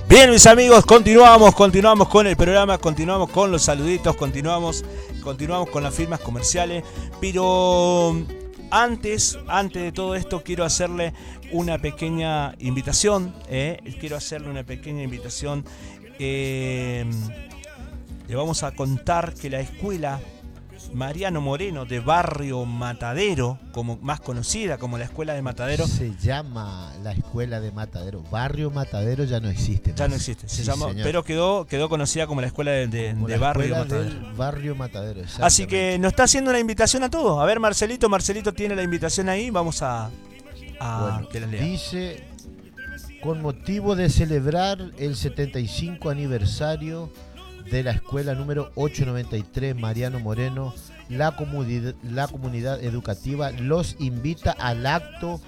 Bien, mis amigos, continuamos con el programa, continuamos con los saluditos, continuamos con las firmas comerciales, pero antes de todo esto quiero hacerle una pequeña invitación, le vamos a contar que la escuela Mariano Moreno de Barrio Matadero, como más conocida como la Escuela de Matadero. Se llama la Escuela de Matadero. Barrio Matadero ya no existe. Ya no existe, sí, llama, pero quedó conocida como la Escuela de Barrio Matadero. Barrio Matadero, así que nos está haciendo una invitación a todos. A ver, Marcelito tiene la invitación ahí, vamos a que la lea. Dice, con motivo de celebrar el 75 aniversario de la escuela número 893 Mariano Moreno, la comunidad educativa los invita al acto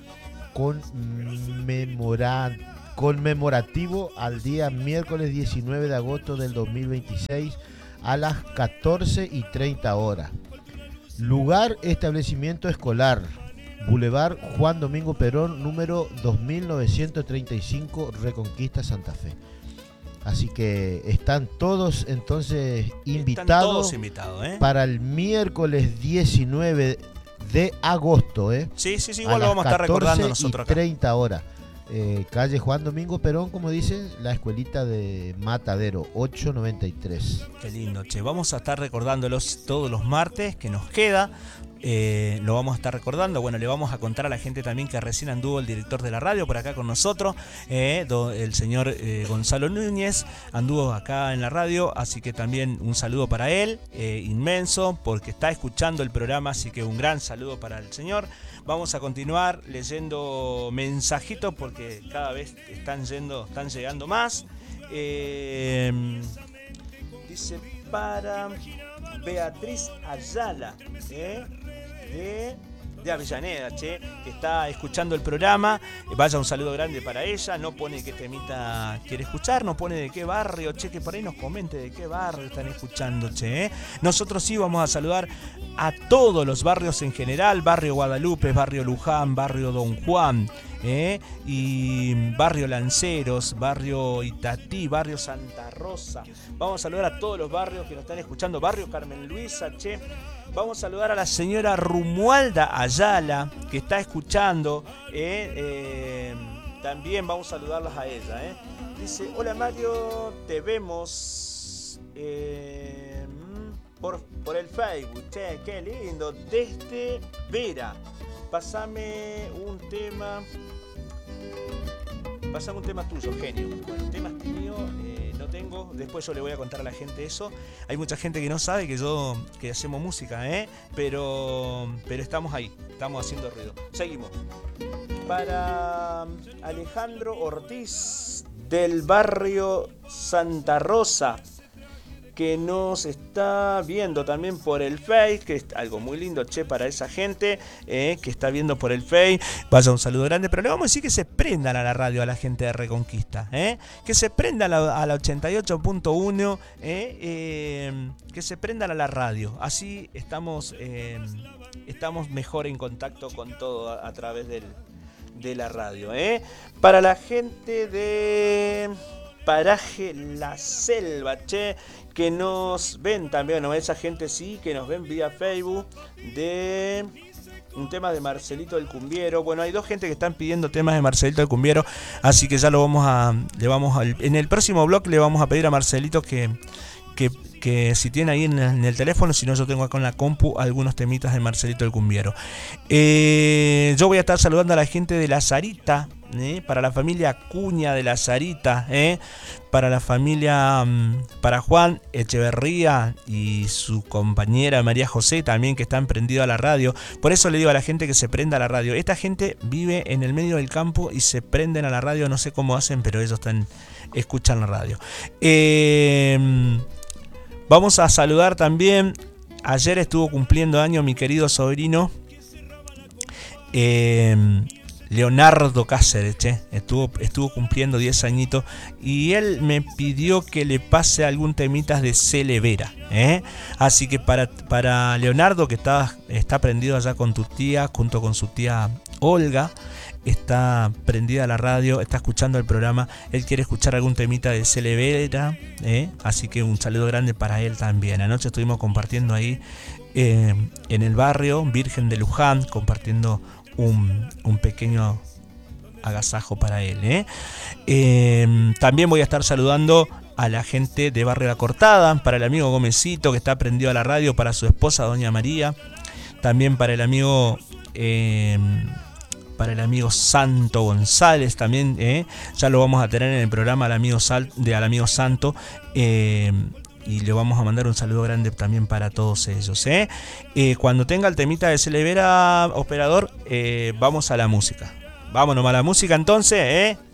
conmemorativo al día miércoles 19 de agosto del 2026 a las 14:30 horas. Lugar, establecimiento escolar, Boulevard Juan Domingo Perón, número 2935, Reconquista, Santa Fe. Así que están todos entonces invitados, para el miércoles 19 de agosto. Sí, igual lo vamos a estar recordando nosotros acá. 30 horas. Calle Juan Domingo Perón, como dice, la escuelita de Matadero, 893. Qué lindo, che. Vamos a estar recordándolos todos los martes que nos queda. Lo vamos a estar recordando. Bueno, le vamos a contar a la gente también que recién anduvo el director de la radio por acá con nosotros, el señor Gonzalo Núñez anduvo acá en la radio, así que también un saludo para él, inmenso, porque está escuchando el programa, así que un gran saludo para el señor. Vamos a continuar leyendo mensajitos porque cada vez están llegando más. Dice para Beatriz Ayala, de Avellaneda, que está escuchando el programa. Vaya un saludo grande para ella. No pone qué temita quiere escuchar, no pone de qué barrio, que por ahí nos comente de qué barrio están escuchando, Nosotros sí vamos a saludar a todos los barrios en general: Barrio Guadalupe, Barrio Luján, Barrio Don Juan, y Barrio Lanceros, Barrio Itatí, Barrio Santa Rosa. Vamos a saludar a todos los barrios que nos están escuchando. Barrio Carmen Luisa, Vamos a saludar a la señora Rumualda Ayala, que está escuchando. También vamos a saludarlas a ella. Dice, hola Mario, te vemos por el Facebook. Qué lindo. Desde Vera. Pásame un tema tuyo, genio. Bueno, temas míos no tengo. Después yo le voy a contar a la gente eso. Hay mucha gente que no sabe que hacemos música, pero estamos ahí, estamos haciendo ruido. Seguimos. Para Alejandro Ortiz del barrio Santa Rosa, que nos está viendo también por el Face, que es algo muy lindo, para esa gente que está viendo por el Face. Vaya un saludo grande, pero le vamos a decir que se prendan a la radio a la gente de Reconquista, que se prendan a la 88.1, que se prendan a la radio. Así estamos mejor en contacto con todo a través de la radio. Para la gente de Paraje La Selva, que nos ven también, esa gente sí, que nos ven vía Facebook, de un tema de Marcelito el Cumbiero. Bueno, hay dos gente que están pidiendo temas de Marcelito el Cumbiero, así que ya en el próximo blog le vamos a pedir a Marcelito que si tiene ahí en el teléfono, si no yo tengo acá en la compu algunos temitas de Marcelito el Cumbiero. Yo voy a estar saludando a la gente de La Sarita, para la familia Acuña de La Sarita, para la familia, para Juan Echeverría y su compañera María José también, que están prendidos a la radio. Por eso le digo a la gente que se prenda a la radio. Esta gente vive en el medio del campo y se prenden a la radio, no sé cómo hacen, pero ellos escuchan la radio. Vamos a saludar también, ayer estuvo cumpliendo años mi querido sobrino Leonardo Cáceres, estuvo cumpliendo 10 añitos y él me pidió que le pase algún temitas de Cele Vera, así que para Leonardo, que está prendido allá con tu tía, junto con su tía Olga, está prendida a la radio, está escuchando el programa. Él quiere escuchar algún temita de Celevera, así que un saludo grande para él también. Anoche estuvimos compartiendo ahí en el barrio Virgen de Luján, compartiendo un pequeño agasajo para él. También voy a estar saludando a la gente de Barrio La Cortada, para el amigo Gómezito que está prendido a la radio, para su esposa Doña María, también para el amigo Santo González, también ya lo vamos a tener en el programa al amigo Santo, y le vamos a mandar un saludo grande también para todos ellos. Cuando tenga el temita de Celevera, operador, vamos a la música. Vámonos a la música entonces,